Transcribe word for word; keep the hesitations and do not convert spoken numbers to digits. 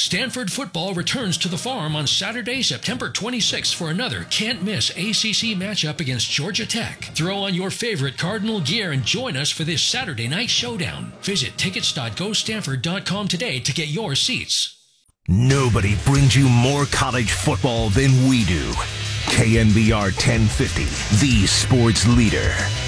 Stanford football returns to the Farm on Saturday, September twenty-sixth for another can't-miss A C C matchup against Georgia Tech. Throw on your favorite Cardinal gear and join us for this Saturday night showdown. Visit tickets dot go stanford dot com today to get your seats. Nobody brings you more college football than we do. K N B R ten fifty, the sports leader.